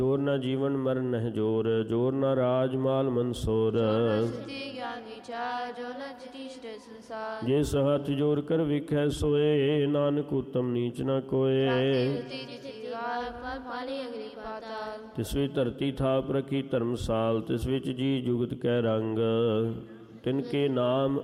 ਜੋਰ ਨਾ ਜੀਵਨ ਮਰਨ ਨਹਿ ਜੋਰ, ਜੋਰ ਨਾ ਰਾਜ ਮਾਲ ਮਨਸੋਰ। ਜਿਸ ਹੱਥ ਜੋਰ ਕਰ ਵਿਖੈ ਸੋਏ, ਨਾਨਕ ਉਤਮ ਨੀਚ ਨਾ ਕੋਏ। ਤਿਸ ਵਿੱਚ ਧਰਤੀ ਥਾਪ ਰਖੀ ਧਰਮਸਾਲ, ਤਿਸ ਵਿੱਚ ਜੀ ਜੁਗਤ ਕੈ ਰੰਗ। ਤਿਨ ਕੇ ਨਾਮ